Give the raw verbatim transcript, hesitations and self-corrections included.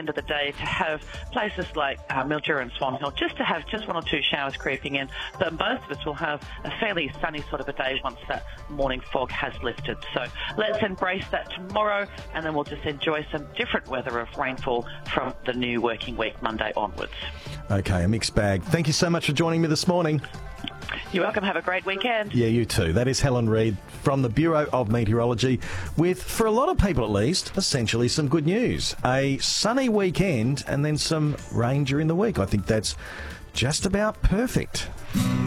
end of the day to have places like uh, Mildura and Swan Hill just to have just one or two showers creeping in. But most of us will have a fairly sunny sort of a day once that morning fog has lifted. So let's embrace that tomorrow, and then we'll just enjoy some different weather of rainfall from the new working week, Monday onwards. Okay, a mixed bag. Thank you so much for joining me this morning. You're welcome. Have a great weekend. Yeah, you too. That is Helen Reid from the Bureau of Meteorology with, for a lot of people at least, essentially some good news. A sunny weekend and then some rain during the week. I think that's just about perfect.